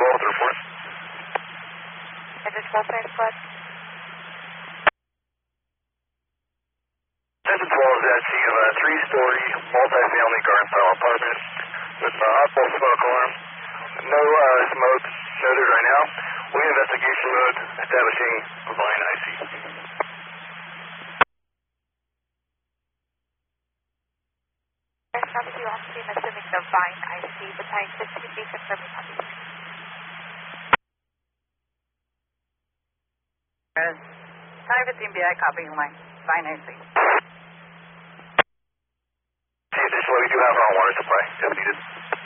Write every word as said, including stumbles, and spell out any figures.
twelve with the report. Is this full train squad? Attention twelve is at scene of a three-story multi-family garden-style apartment with a hot bowl smoke alarm. No uh, smoke noted right now. We're in investigation mode, establishing Vine I C. There's copy two officer, I'm assuming the Vine I C, the time fifteen feet confirming copy. Time fifteen B I copying my Vine I C. See, additionally, we do have our own water supply if needed.